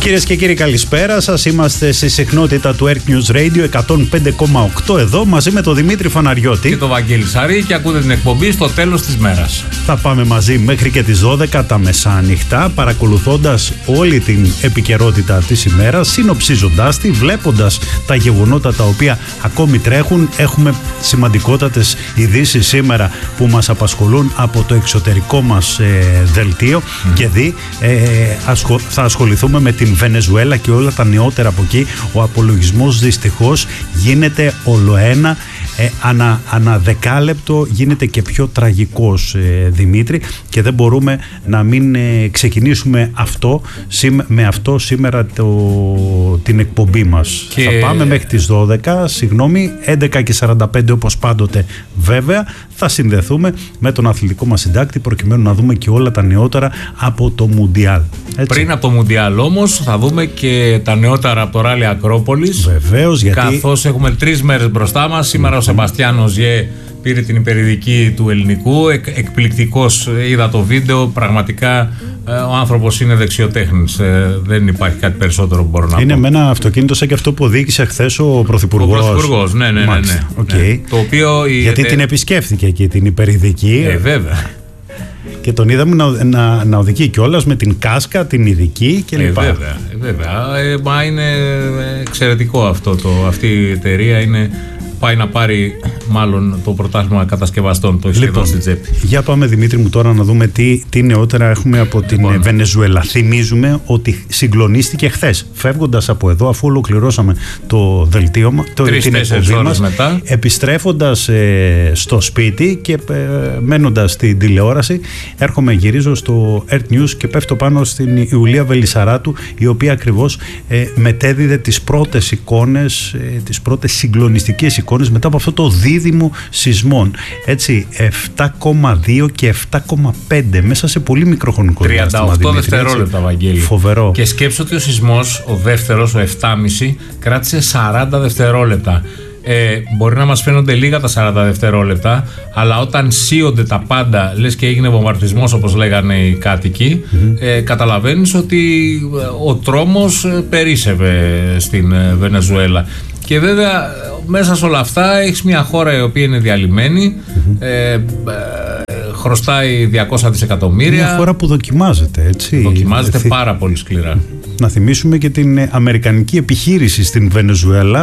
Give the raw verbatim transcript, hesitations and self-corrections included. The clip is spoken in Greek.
Κυρίες και κύριοι, καλησπέρα σας. Είμαστε στη συχνότητα του Earth News Radio εκατόν πέντε κόμμα οκτώ εδώ μαζί με τον Δημήτρη Φαναριώτη και τον Βαγγέλη Σαρή και ακούτε την εκπομπή στο τέλος της μέρας. Θα πάμε μαζί μέχρι και τις δώδεκα τα μεσάνυχτα, παρακολουθώντας όλη την επικαιρότητα της ημέρας, συνοψίζοντάς τη, βλέποντας τα γεγονότα τα οποία ακόμη τρέχουν. Έχουμε σημαντικότατες ειδήσεις σήμερα που μας απασχολούν από το εξωτερικό μας ε, δελτίο mm. και δει ε, ασχο, θα ασχοληθούμε με την Βενεζουέλα και όλα τα νεότερα από εκεί. Ο απολογισμός δυστυχώς γίνεται ολοένα ε, ανα, ανα δεκάλεπτο, γίνεται και πιο τραγικός, ε, Δημήτρη, και δεν μπορούμε να μην ε, ξεκινήσουμε αυτό, σήμε, με αυτό σήμερα το, την εκπομπή μας. Και... θα πάμε μέχρι τις δώδεκα, συγγνώμη, έντεκα και σαράντα πέντε όπως πάντοτε βέβαια, θα συνδεθούμε με τον αθλητικό μας συντάκτη προκειμένου να δούμε και όλα τα νεότερα από το Μουντιάλ. Έτσι. Πριν από το Μουντιάλ όμως θα δούμε και τα νεότερα από το Ράλι Ακρόπολης. Βεβαίως, γιατί... καθώς έχουμε τρεις μέρες μπροστά μας. Σήμερα mm-hmm. ο Σεμπαστιάνος Ζιέ πήρε την υπερειδική του ελληνικού. Εκ, εκπληκτικός, είδα το βίντεο. Πραγματικά ο άνθρωπος είναι δεξιοτέχνης. Ε, δεν υπάρχει κάτι περισσότερο που μπορώ να είναι πω. Είναι με ένα αυτοκίνητο σαν και αυτό που οδήγησε χθες ο Πρωθυπουργός. Ο Πρωθυπουργός, ναι, ναι, ναι, ναι. Okay. ναι. Το οποίο, γιατί ε, την επισκέφθηκε εκεί την υπερειδική. Ε, βέβαια. Και τον είδαμε να, να, να οδηγεί κιόλας με την κάσκα, την ειδική κλπ. Ε, βέβαια, ε, βέβαια. Ε, μα είναι εξαιρετικό αυτό το, αυτή η εταιρεία είναι, πάει να πάρει μάλλον το πρωτάθλημα κατασκευαστών, το έχει λοιπόν, στην τσέπη. Για πάμε, Δημήτρη μου, τώρα να δούμε τι, τι νεότερα έχουμε από την λοιπόν. Βενεζουέλα. Θυμίζουμε ότι συγκλονίστηκε χθες, φεύγοντας από εδώ, αφού ολοκληρώσαμε το δελτίο μας, την εκπομπή μας, μετά. Επιστρέφοντας ε, στο σπίτι και ε, μένοντας στην τηλεόραση, έρχομαι, γυρίζω στο Earth News και πέφτω πάνω στην Ιουλία Βελισσαράτου, η οποία ακριβώς ε, μετέδιδε τις πρώτες εικόνες, ε, τις πρώτες συγκλονιστικές εικόνες μετά από αυτό το δίδυμο σεισμών. Έτσι, επτά κόμμα δύο και επτά κόμμα πέντε μέσα σε πολύ μικρό χρονικό διάστημα. τριάντα οκτώ δευτερόλεπτα, Βαγγέλη. Φοβερό. Και σκέψω ότι ο σεισμός, ο δεύτερος, ο επτά κόμμα πέντε, κράτησε σαράντα δευτερόλεπτα. Ε, μπορεί να μας φαίνονται λίγα τα σαράντα δευτερόλεπτα, αλλά όταν σύονται τα πάντα, λες και έγινε βομβαρδισμός όπως λέγανε οι κάτοικοι, mm-hmm. ε, καταλαβαίνεις ότι ο τρόμος περίσσευε στην Βενεζουέλα. Και βέβαια μέσα σε όλα αυτά έχεις μια χώρα η οποία είναι διαλυμένη, mm-hmm. ε, ε, χρωστάει διακόσια δισεκατομμύρια. Μια χώρα που δοκιμάζεται, έτσι. Δοκιμάζεται Θυ... πάρα πολύ σκληρά. Να θυμίσουμε και την αμερικανική επιχείρηση στην Βενεζουέλα